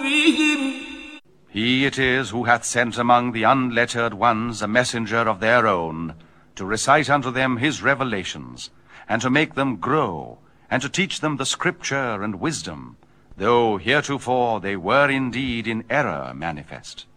فيهم. He it is who hath sent among the unlettered ones a messenger of their own, to recite unto them his revelations, and to make them grow, and to teach them the scripture and wisdom, though heretofore they were indeed in error manifest.